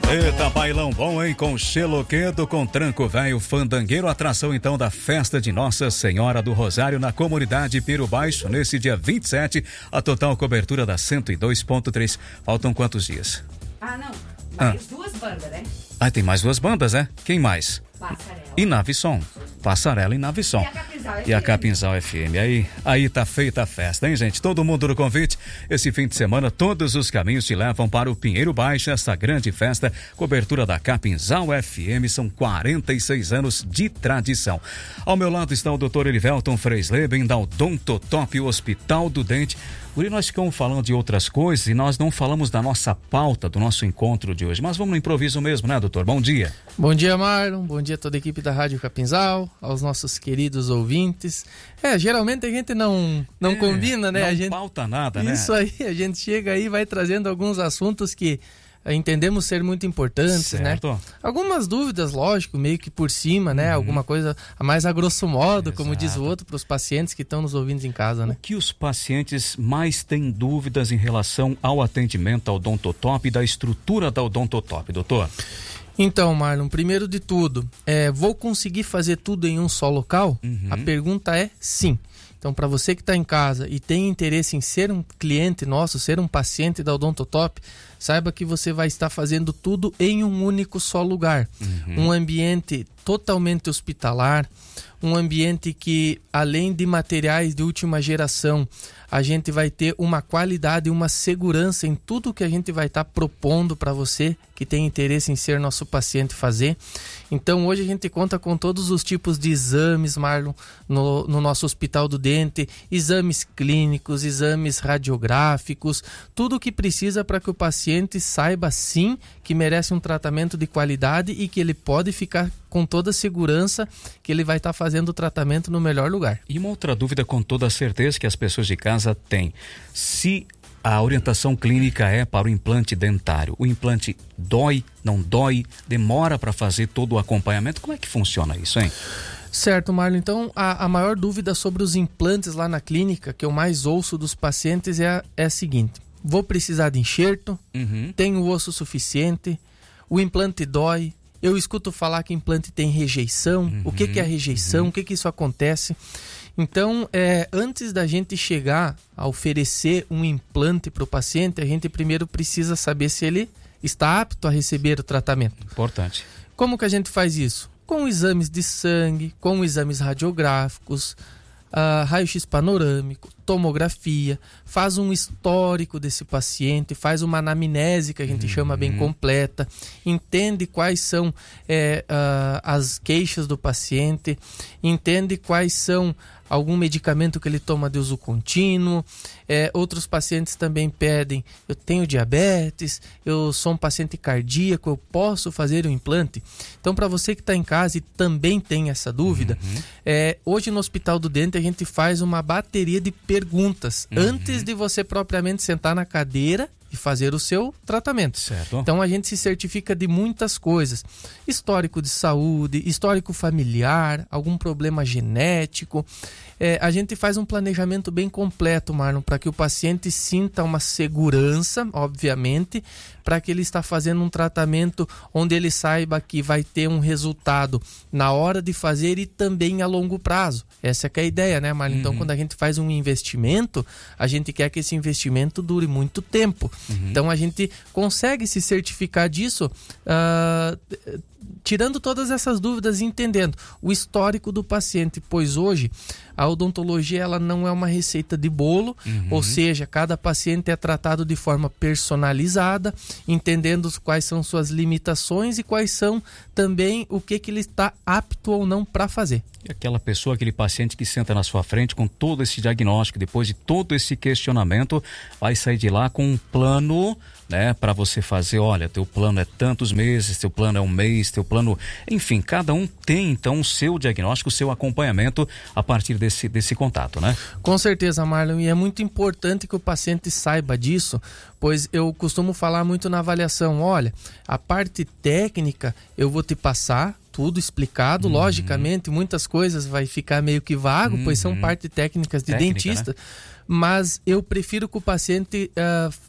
Eita, bailão bom, hein? Com Xeloquedo, com Tranco Velho Fandangueiro, atração então da festa de Nossa Senhora do Rosário na comunidade Pinheiro Baixo, nesse dia 27, a total cobertura da 102.3. Faltam quantos dias? Mais duas bandas, né? Tem mais duas bandas, né? Quem mais? Passarela. E Navisson. Passarela e Navisson. E a Capinzal FM. Aí tá feita a festa, hein, gente? Todo mundo no convite. Esse fim de semana, todos os caminhos te levam para o Pinheiro Baixo, essa grande festa. Cobertura da Capinzal FM. São 46 anos de tradição. Ao meu lado está o Dr. Elivelton Freisleben, da Odontotop, o Hospital do Dente. Por isso nós ficamos falando de outras coisas e nós não falamos da nossa pauta, do nosso encontro de hoje. Mas vamos no improviso mesmo, né, doutor? Bom dia. Bom dia, Marlon. Bom dia a toda a equipe da Rádio Capinzal, aos nossos queridos ouvintes. Geralmente a gente não combina, né? Não pauta nada, né? Isso aí, a gente chega aí e vai trazendo alguns assuntos que entendemos ser muito importantes, certo, né? Algumas dúvidas, lógico, meio que por cima, né? Alguma coisa a mais a grosso modo, como diz o outro, para os pacientes que estão nos ouvindo em casa, né? O que os pacientes mais têm dúvidas em relação ao atendimento ao Odontotop e da estrutura da Odontotop, doutor? Então, Marlon, primeiro de tudo, vou conseguir fazer tudo em um só local? A pergunta é sim. Então, para você que está em casa e tem interesse em ser um cliente nosso, ser um paciente da Odontotop, saiba que você vai estar fazendo tudo em um único só lugar. Um ambiente totalmente hospitalar, um ambiente que, além de materiais de última geração, a gente vai ter uma qualidade e uma segurança em tudo que a gente vai estar propondo para você que tem interesse em ser nosso paciente fazer. Então hoje a gente conta com todos os tipos de exames, Marlon, no nosso Hospital do Dente, exames clínicos, exames radiográficos, tudo o que precisa para que o paciente saiba sim que merece um tratamento de qualidade e que ele pode ficar com toda a segurança que ele vai estar fazendo o tratamento no melhor lugar. E uma outra dúvida com toda certeza que as pessoas de casa têm: se a orientação clínica é para o implante dentário, o implante dói, não dói, demora para fazer todo o acompanhamento, como é que funciona isso, hein? Certo, Marlon. Então, a maior dúvida sobre os implantes lá na clínica, que eu mais ouço dos pacientes, é a seguinte: vou precisar de enxerto, tenho osso suficiente, o implante dói, eu escuto falar que implante tem rejeição, o que é a rejeição, o que isso acontece? Então, antes da gente chegar a oferecer um implante para o paciente, a gente primeiro precisa saber se ele está apto a receber o tratamento. Importante. Como que a gente faz isso? Com exames de sangue, com exames radiográficos, raio-x panorâmico, tomografia, faz um histórico desse paciente, faz uma anamnese que a gente chama bem completa, entende quais são as queixas do paciente, entende quais são algum medicamento que ele toma de uso contínuo. Outros pacientes também pedem: eu tenho diabetes, eu sou um paciente cardíaco, eu posso fazer o implante? Então, para você que está em casa e também tem essa dúvida, hoje no Hospital do Dente a gente faz uma bateria de perguntas antes de você propriamente sentar na cadeira e fazer o seu tratamento. Certo. Então a gente se certifica de muitas coisas: histórico de saúde, histórico familiar, algum problema genético. A gente faz um planejamento bem completo, Marlon, para que o paciente sinta uma segurança, obviamente, para que ele está fazendo um tratamento onde ele saiba que vai ter um resultado na hora de fazer e também a longo prazo. Essa é que é a ideia, né, Marlon? Então, quando a gente faz um investimento, a gente quer que esse investimento dure muito tempo. Então, a gente consegue se certificar disso, tirando todas essas dúvidas e entendendo o histórico do paciente, pois hoje a odontologia ela não é uma receita de bolo, ou seja, cada paciente é tratado de forma personalizada, entendendo quais são suas limitações e quais são também o que ele está apto ou não para fazer. E aquela pessoa, aquele paciente que senta na sua frente com todo esse diagnóstico, depois de todo esse questionamento, vai sair de lá com um plano, né, para você fazer: olha, teu plano é tantos meses, teu plano é um mês, teu plano, enfim, cada um tem então o seu diagnóstico, o seu acompanhamento a partir desse contato, né? Com certeza, Marlon, e é muito importante que o paciente saiba disso, pois eu costumo falar muito na avaliação: olha, a parte técnica eu vou te passar tudo explicado, logicamente muitas coisas vai ficar meio que vago, pois são parte técnicas de dentista, né? Mas eu prefiro que o paciente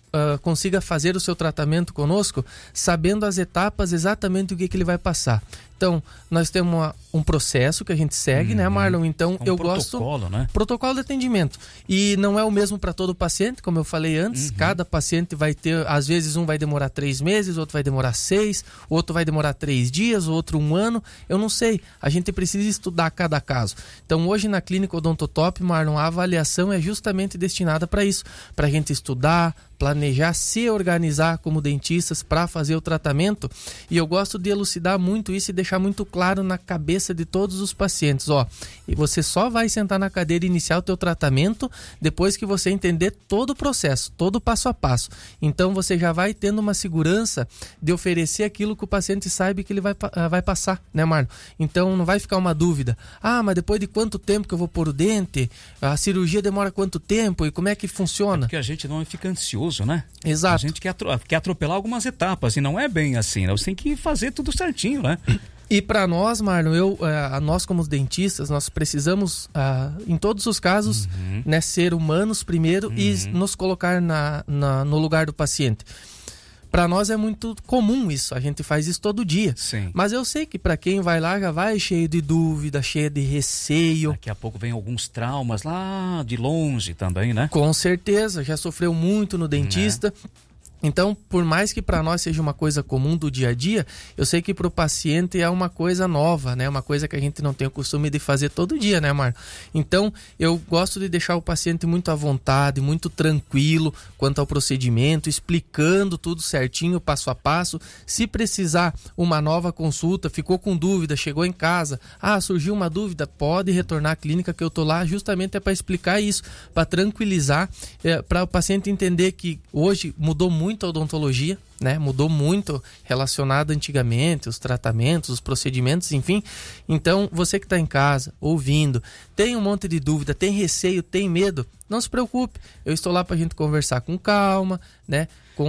consiga fazer o seu tratamento conosco, sabendo as etapas, exatamente o que ele vai passar. Então, nós temos um processo que a gente segue, né, Marlon? Então, eu gosto... né? Protocolo de atendimento. E não é o mesmo para todo paciente, como eu falei antes. Cada paciente vai ter, às vezes, um vai demorar 3 meses, outro vai demorar 6, outro vai demorar 3 dias, outro 1 ano. Eu não sei. A gente precisa estudar cada caso. Então, hoje na Clínica Odontotop, Marlon, a avaliação é justamente destinada para isso. Para a gente estudar, planejar, se organizar como dentistas para fazer o tratamento. E eu gosto de elucidar muito isso e deixar muito claro na cabeça de todos os pacientes. E você só vai sentar na cadeira e iniciar o teu tratamento depois que você entender todo o processo, todo o passo a passo. Então você já vai tendo uma segurança de oferecer aquilo que o paciente sabe que ele vai passar, né, Marlon? Então não vai ficar uma dúvida. Mas depois de quanto tempo que eu vou pôr o dente? A cirurgia demora quanto tempo? E como é que funciona? Porque a gente não fica ansioso, né? Exato. A gente quer atropelar algumas etapas e não é bem assim, né? Você tem que fazer tudo certinho, né? E para nós, Marlon, nós como dentistas, nós precisamos, em todos os casos, né, ser humanos primeiro e nos colocar no lugar do paciente. Para nós é muito comum isso, a gente faz isso todo dia. Sim. Mas eu sei que para quem vai lá já vai cheio de dúvida, cheio de receio. Daqui a pouco vem alguns traumas lá de longe também, né? Com certeza, já sofreu muito no dentista. Então, por mais que para nós seja uma coisa comum do dia a dia, eu sei que para o paciente é uma coisa nova, né? Uma coisa que a gente não tem o costume de fazer todo dia, né, Marlon? Então, eu gosto de deixar o paciente muito à vontade, muito tranquilo quanto ao procedimento, explicando tudo certinho, passo a passo. Se precisar uma nova consulta, ficou com dúvida, chegou em casa, surgiu uma dúvida, pode retornar à clínica que eu tô lá, justamente para explicar isso, para tranquilizar, para o paciente entender que hoje mudou muito a odontologia, né? Mudou muito relacionado antigamente, os tratamentos, os procedimentos, enfim. Então, você que está em casa, ouvindo, tem um monte de dúvida, tem receio, tem medo, não se preocupe. Eu estou lá para a gente conversar com calma, né?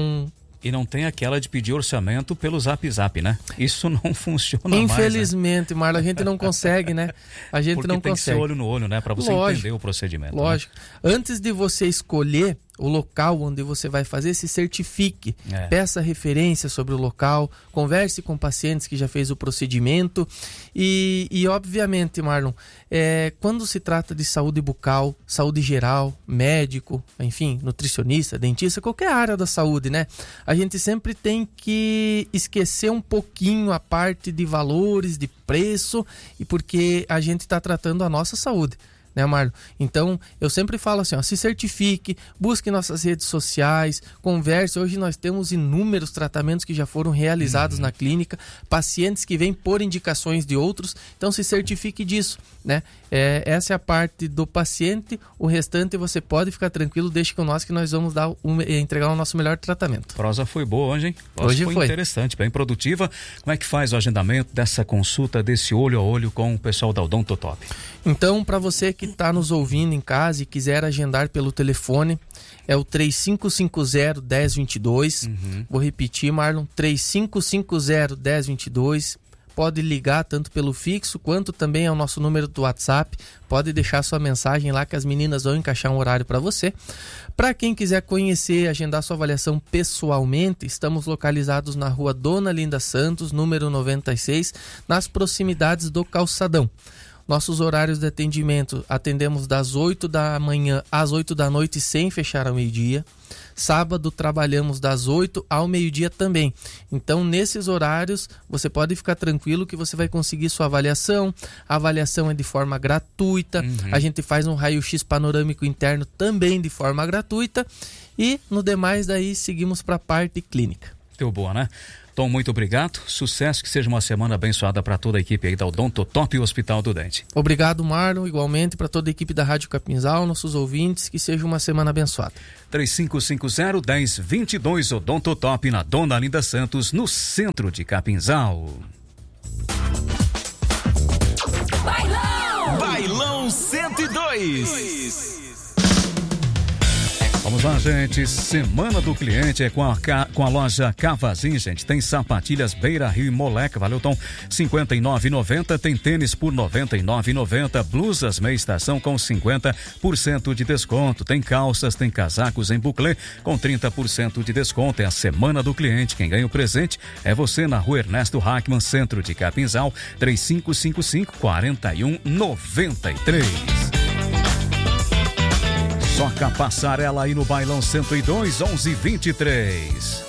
E não tem aquela de pedir orçamento pelo Zap, né? Isso não funciona mais. Infelizmente, né? Marlon, a gente não consegue, né? A gente porque não tem consegue. Que ser olho no olho, né? Para você entender o procedimento. Lógico. Né? Antes de você escolher o local onde você vai fazer, se certifique, peça referência sobre o local, converse com pacientes que já fez o procedimento e obviamente, Marlon, quando se trata de saúde bucal, saúde geral, médico, enfim, nutricionista, dentista, qualquer área da saúde, né? A gente sempre tem que esquecer um pouquinho a parte de valores, de preço, e porque a gente está tratando a nossa saúde, né, Marlon? Então, eu sempre falo assim, se certifique, busque nossas redes sociais, converse. Hoje nós temos inúmeros tratamentos que já foram realizados na clínica, pacientes que vêm por indicações de outros, então se certifique disso, né? Essa é a parte do paciente, o restante você pode ficar tranquilo, deixe com nós que nós vamos entregar o nosso melhor tratamento. A prosa foi boa hoje, hein? Hoje foi interessante, bem produtiva. Como é que faz o agendamento dessa consulta, desse olho a olho com o pessoal da Odontotop? Então, para você que está nos ouvindo em casa e quiser agendar pelo telefone, é o 3550-1022. Vou repetir, Marlon, 3550-1022. Pode ligar tanto pelo fixo quanto também ao nosso número do WhatsApp. Pode deixar sua mensagem lá que as meninas vão encaixar um horário para você. Para quem quiser conhecer, agendar sua avaliação pessoalmente, estamos localizados na rua Dona Linda Santos, número 96, nas proximidades do Calçadão. Nossos horários de atendimento, atendemos das 8 da manhã às 8 da noite sem fechar ao meio-dia. Sábado trabalhamos das 8 ao meio-dia também. Então, nesses horários, você pode ficar tranquilo que você vai conseguir sua avaliação. A avaliação é de forma gratuita. A gente faz um raio-x panorâmico interno também de forma gratuita. E, no demais, daí seguimos para a parte clínica. Deu boa, né? Tom, muito obrigado. Sucesso, que seja uma semana abençoada para toda a equipe aí da Odontotop e Hospital do Dente. Obrigado, Marlon. Igualmente para toda a equipe da Rádio Capinzal, nossos ouvintes, que seja uma semana abençoada. 3550-1022, Odontotop na Dona Linda Santos, no centro de Capinzal. Bailão 102. Vamos lá, gente. Semana do cliente é com a loja Cavazin, gente. Tem sapatilhas Beira Rio e Moleca, valeu, Tom? R$ 59,90. Tem tênis por R$ 99,90. Blusas meia estação com 50% de desconto. Tem calças, tem casacos em buclê com 30% de desconto. É a semana do cliente. Quem ganha o presente é você na Rua Ernesto Hackman, centro de Capinzal, 3555-4193. Soca Passarela aí no Bailão 102, 11:23.